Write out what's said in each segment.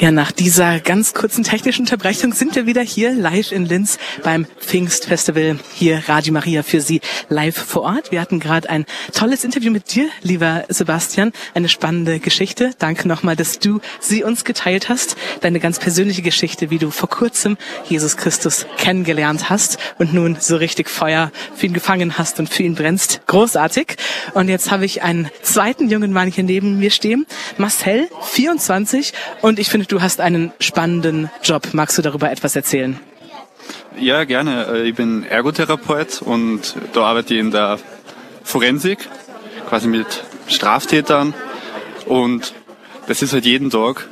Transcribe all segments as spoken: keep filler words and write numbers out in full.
Ja, nach dieser ganz kurzen technischen Unterbrechung sind wir wieder hier live in Linz beim Pfingstfestival. Hier Radio Maria für Sie live vor Ort. Wir hatten gerade ein tolles Interview mit dir, lieber Sebastian. Eine spannende Geschichte. Danke nochmal, dass du sie uns geteilt hast. Deine ganz persönliche Geschichte, wie du vor kurzem Jesus Christus kennengelernt hast und nun so richtig Feuer für ihn gefangen hast und für ihn brennst. Großartig. Und jetzt habe ich einen zweiten jungen Mann hier neben mir stehen. Marcel, vierundzwanzig. Und ich finde, du hast einen spannenden Job. Magst du darüber etwas erzählen? Ja, gerne. Ich bin Ergotherapeut und da arbeite ich in der Forensik, quasi mit Straftätern. Und das ist halt jeden Tag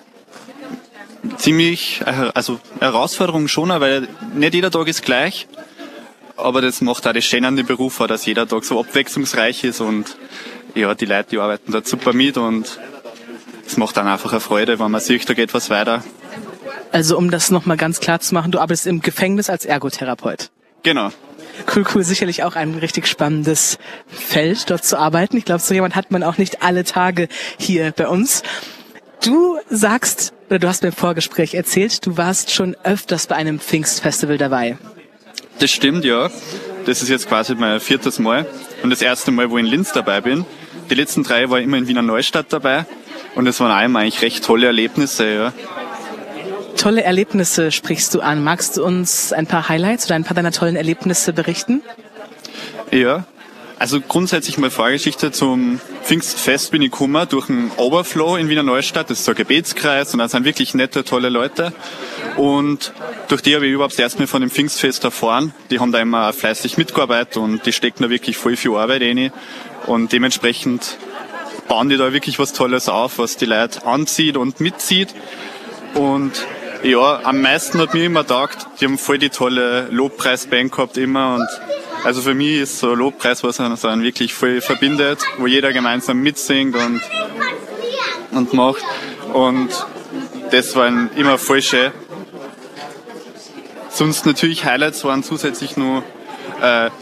ziemlich, also Herausforderung schon, weil nicht jeder Tag ist gleich. Aber das macht auch das Schöne an dem Beruf, dass jeder Tag so abwechslungsreich ist und ja, die Leute, die arbeiten dort super mit und es macht dann einfach eine Freude, wenn man sieht, da geht was weiter. Also um das nochmal ganz klar zu machen, du arbeitest im Gefängnis als Ergotherapeut. Genau. Cool, cool. Sicherlich auch ein richtig spannendes Feld, dort zu arbeiten. Ich glaube, so jemand hat man auch nicht alle Tage hier bei uns. Du sagst, oder du hast mir im Vorgespräch erzählt, du warst schon öfters bei einem Pfingstfestival dabei. Das stimmt, ja. Das ist jetzt quasi mein viertes Mal und das erste Mal, wo ich in Linz dabei bin. Die letzten drei war ich immer in Wiener Neustadt dabei und es waren einmal eigentlich recht tolle Erlebnisse, ja. Tolle Erlebnisse sprichst du an. Magst du uns ein paar Highlights oder ein paar deiner tollen Erlebnisse berichten? Ja, also grundsätzlich mal Vorgeschichte zum Pfingstfest bin ich gekommen durch einen Overflow in Wiener Neustadt. Das ist so ein Gebetskreis und da sind wirklich nette, tolle Leute. Und durch die habe ich überhaupt erst mal von dem Pfingstfest erfahren. Die haben da immer fleißig mitgearbeitet und die stecken da wirklich voll viel Arbeit rein. Und dementsprechend bauen die da wirklich was Tolles auf, was die Leute anzieht und mitzieht. Und ja, am meisten hat mir immer gedacht, die haben voll die tolle Lobpreisband gehabt immer und also für mich ist so Lobpreis, was einen wirklich voll verbindet, wo jeder gemeinsam mitsingt und, und macht. Und das war immer voll schön. Sonst natürlich Highlights waren zusätzlich nur äh,